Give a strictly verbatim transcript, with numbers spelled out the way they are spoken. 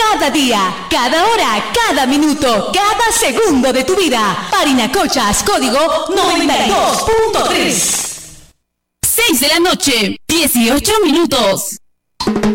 cada día, cada hora, cada minuto, cada segundo de tu vida. Parinacochas, código noventa y dos punto tres. seis de la noche, dieciocho minutos.